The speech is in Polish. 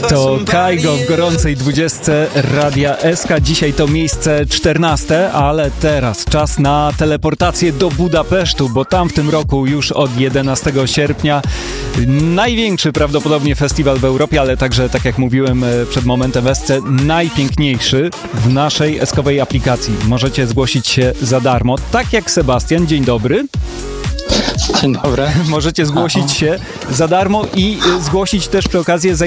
To Kaigo w gorącej 20 Radia SK. Dzisiaj to miejsce 14, ale teraz czas na teleportację do Budapesztu, bo tam w tym roku już od 11 sierpnia największy prawdopodobnie festiwal w Europie, ale także, tak jak mówiłem przed momentem w SC, najpiękniejszy w naszej SK-owej aplikacji. Możecie zgłosić się za darmo, tak jak Sebastian. Dzień dobry. Dzień dobry. Możecie zgłosić się za darmo i zgłosić też przy okazji